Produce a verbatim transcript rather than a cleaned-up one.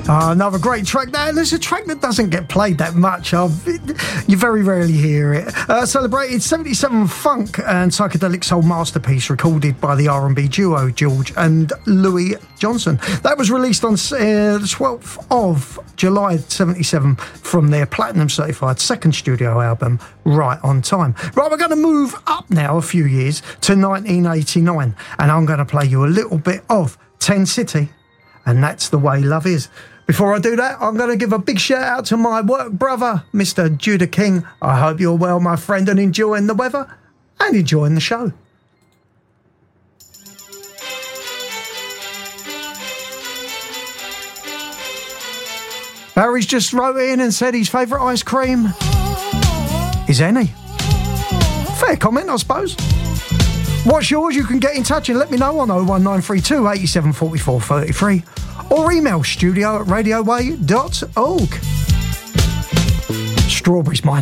Uh, another great track there. There's a track that doesn't get played that much. Uh, you very rarely hear it. Uh, celebrated seventy-seven funk and psychedelic soul masterpiece recorded by the R and B duo George and Louis Johnson. That was released on uh, the twelfth of July seventy-seven from their platinum certified second studio album, Right on Time. Right, we're going to move up now a few years to nineteen eighty-nine, and I'm going to play you a little bit of Ten City, and That's the Way Love Is. Before I do that, I'm going to give a big shout out to my work brother, Mister Judah King. I hope you're well, my friend, and enjoying the weather and enjoying the show. Barry's just wrote in and said his favourite ice cream is any. Fair comment, I suppose. What's yours? You can get in touch and let me know on oh one nine three two, eight seven four four three three or email studio at radioway dot org. Strawberries, mine.